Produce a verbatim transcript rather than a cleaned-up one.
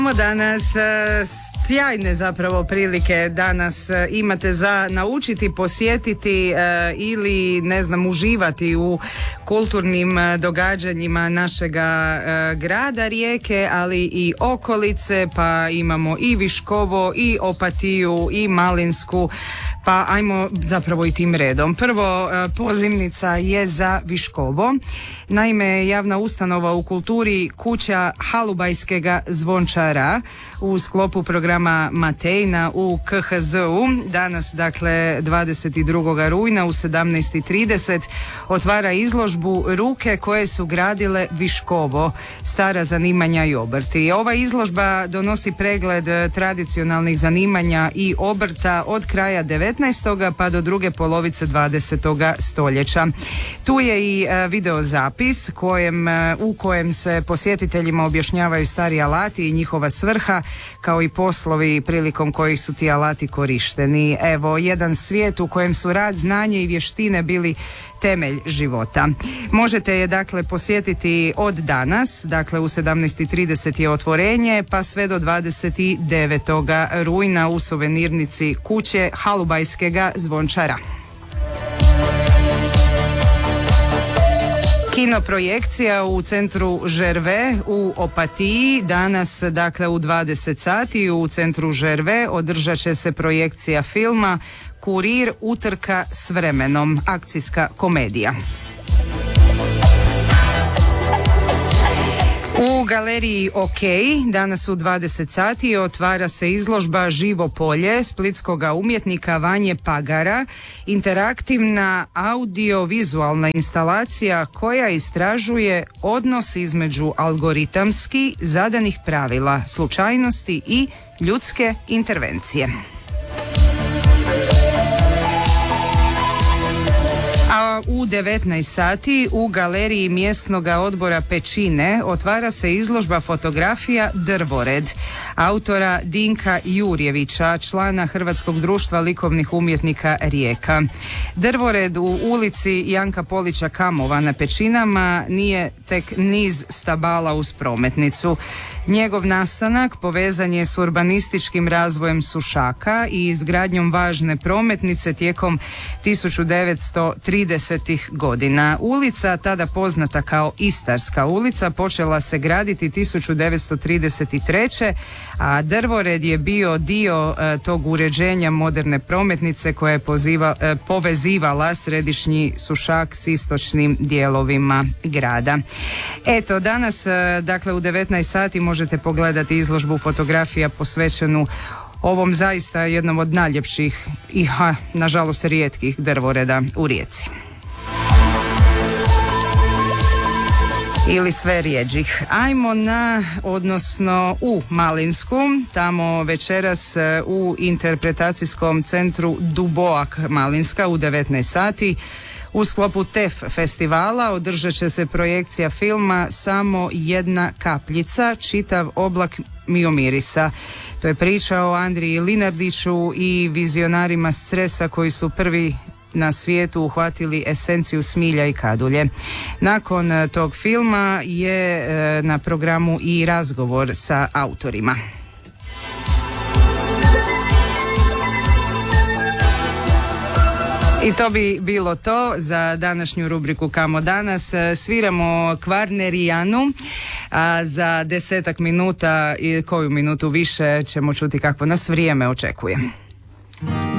Danas sjajne zapravo prilike danas imate za naučiti, posjetiti ili ne znam uživati u kulturnim događanjima našega grada Rijeke, ali i okolice, pa imamo i Viškovo i Opatiju i Malinsku. Pa ajmo zapravo i tim redom. Prvo, pozivnica je za Viškovo. Naime, javna ustanova u kulturi Kuća Halubajskega zvončara u sklopu programa Matejna u K H Z U danas, dakle dvadeset drugog rujna u sedamnaest i trideset otvara izložbu Ruke koje su gradile Viškovo, stara zanimanja i obrti. Ova izložba donosi pregled tradicionalnih zanimanja i obrta od kraja devetnaestog pa do druge polovice dvadesetog stoljeća. Tu je i video zapis kojem, u kojem se posjetiteljima objašnjavaju stari alati i njihova svrha, kao i poslovi prilikom kojih su ti alati korišteni. Evo, jedan svijet u kojem su rad, znanje i vještine bili temelj života. Možete je dakle posjetiti od danas, dakle u sedamnaest i trideset je otvorenje, pa sve do dvadeset devetog rujna u suvenirnici Kuće Halubajskega zvončara. Kino projekcija u centru Žerve u Opatiji danas, dakle u dvadeset sati u centru Žerve održat će se projekcija filma Kurir utrka s vremenom, akcijska komedija. U galeriji OK danas u dvadeset sati otvara se izložba Živo polje splitskog umjetnika Vanje Pagara, interaktivna audiovizualna instalacija koja istražuje odnos između algoritamski zadanih pravila, slučajnosti i ljudske intervencije. A u devetnaest sati u galeriji mjesnog odbora Pećine otvara se izložba fotografija Drvored autora Dinka Jurjevića, člana Hrvatskog društva likovnih umjetnika Rijeka. Drvored u ulici Janka Polića Kamova na Pećinama nije tek niz stabala uz prometnicu. Njegov nastanak povezan je s urbanističkim razvojem Sušaka i izgradnjom važne prometnice tijekom tisuću devetsto tridesetih godina. Ulica, tada poznata kao Istarska ulica, počela se graditi tisuću devetsto trideset treće a Drvored je bio dio e, tog uređenja moderne prometnice koja je poziva, e, povezivala središnji Sušak s istočnim dijelovima grada. Eto, danas, e, dakle u devetnaest sati možete pogledati izložbu fotografija posvećenu ovom zaista jednom od najljepših i ha, nažalost rijetkih drvoreda u Rijeci. Ili sve rijeđih. Ajmo na, odnosno u Malinsku, tamo večeras u interpretacijskom centru Duboak Malinska u devetnaest sati. U sklopu T E F festivala održat će se projekcija filma Samo jedna kapljica, čitav oblak miomirisa. To je priča o Andriji Linardiću i vizionarima s Cresa koji su prvi na svijetu uhvatili esenciju smilja i kadulje. Nakon tog filma je e, na programu i razgovor sa autorima. I to bi bilo to za današnju rubriku Kamo danas. Sviramo Kvarnerijanu, a za desetak minuta i koju minutu više ćemo čuti kako nas vrijeme očekuje.